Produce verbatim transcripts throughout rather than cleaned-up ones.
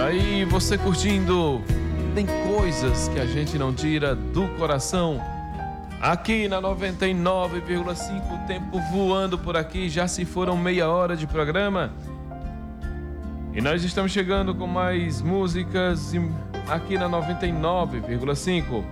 Aí você curtindo Tem Coisas que a Gente Não Tira do Coração, aqui na noventa e nove vírgula cinco, o tempo voando por aqui, já se foram meia hora de programa e nós estamos chegando com mais músicas aqui na noventa e nove vírgula cinco.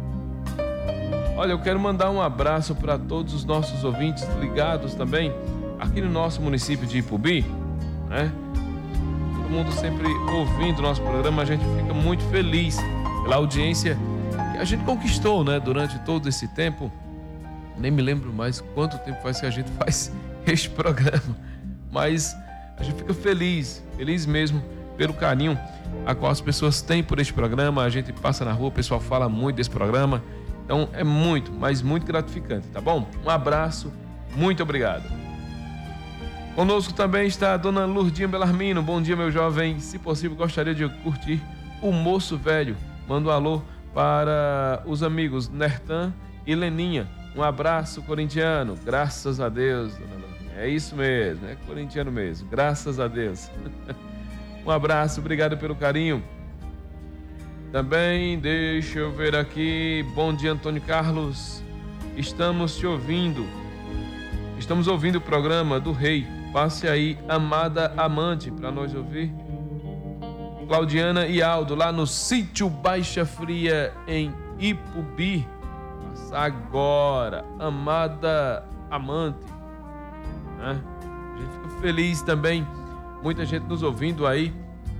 Olha, eu quero mandar um abraço para todos os nossos ouvintes ligados também aqui no nosso município de Ipubi, né? Todo mundo sempre ouvindo o nosso programa, a gente fica muito feliz pela audiência que a gente conquistou, né, durante todo esse tempo. Nem me lembro mais quanto tempo faz que a gente faz este programa, mas a gente fica feliz, feliz mesmo pelo carinho a qual as pessoas têm por este programa. A gente passa na rua, o pessoal fala muito desse programa, então é muito, mas muito gratificante, tá bom? Um abraço, muito obrigado. Conosco também está a dona Lurdinha Belarmino. Bom dia, meu jovem. Se possível, gostaria de curtir O Moço Velho. Manda um alô para os amigos Nertan e Leninha. Um abraço, corintiano. Graças a Deus, dona Lurdinha. É isso mesmo, é corintiano mesmo. Graças a Deus. Um abraço, obrigado pelo carinho. Também, deixa eu ver aqui. Bom dia, Antônio Carlos. Estamos te ouvindo. Estamos ouvindo o programa do Rei. Passe aí, amada amante, para nós ouvir. Claudiana e Aldo, lá no sítio Baixa Fria, em Ipubi. Passa agora, amada amante. Né? A gente fica feliz também. Muita gente nos ouvindo aí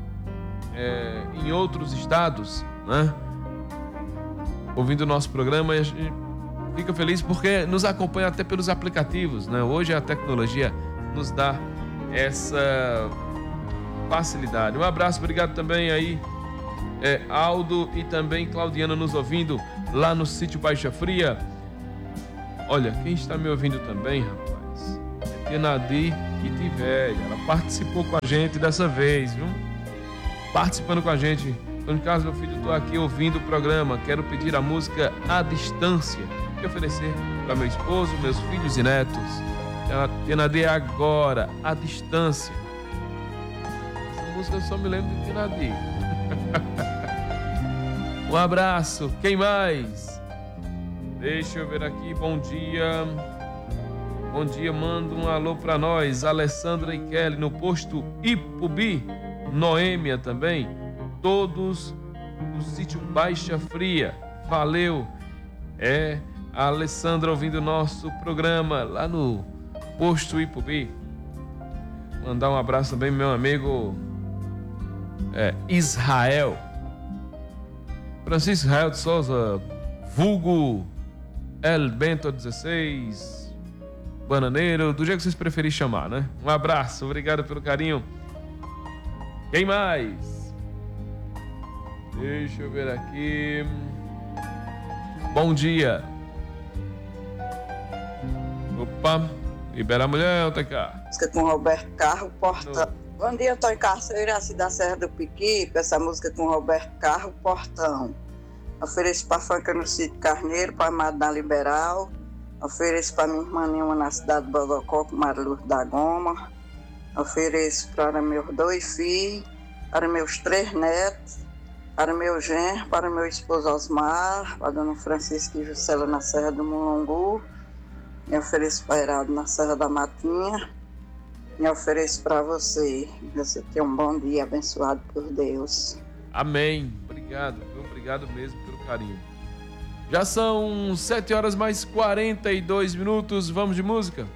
é, em outros estados, né? Ouvindo o nosso programa, e a gente fica feliz porque nos acompanha até pelos aplicativos, né? Hoje a tecnologia nos dá essa facilidade. Um abraço, obrigado também aí, é, Aldo e também Claudiana nos ouvindo lá no sítio Baixa Fria. Olha, quem está me ouvindo também, rapaz, é Tia Nadir e Tivélia. Ela participou com a gente dessa vez, viu? Participando com a gente. Antônio Carlos, meu filho, estou aqui ouvindo o programa. Quero pedir a música A Distância e oferecer para meu esposo, meus filhos e netos. Tia Nadir, agora, A Distância. Essa música eu só me lembro de Tia Nadir. Um abraço. Quem mais? Deixa eu ver aqui. Bom dia. Bom dia, manda um alô para nós. Alessandra e Kelly no posto Ipubi. Noêmia também. Todos do sítio Baixa Fria. Valeu. É a Alessandra ouvindo o nosso programa lá no posto Ipubi. Mandar um abraço também meu amigo é, Israel. Francisco Israel de Souza, vulgo El Bento dezesseis, Bananeiro, do jeito que vocês preferirem chamar, né? Um abraço, obrigado pelo carinho. Quem mais? Deixa eu ver aqui. Bom dia. Opa, libera a mulher, T K. Música com Roberto Carro, Portão. No. Bom dia, Antônio Carlos, eu Iraci da Serra do Piqui, com essa música com Roberto Carro, Portão. Ofereço para Franca no Sítio Carneiro, para Amado na Liberal. Ofereço para minha irmã Nilma na cidade de Bodocó, com Mariluz da Goma. Ofereço para meus dois filhos, para meus três netos, para meu genro, para meu esposo Osmar, para a dona Francisca e Juscela na Serra do Mulungu. Me ofereço para Heraldo na Serra da Matinha. Me ofereço para você. Você tenha um bom dia abençoado por Deus. Amém. Obrigado, obrigado mesmo pelo carinho. Já são sete horas mais quarenta e dois minutos. Vamos de música?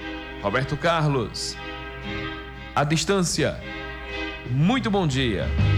Roberto Carlos, A Distância. Muito bom dia.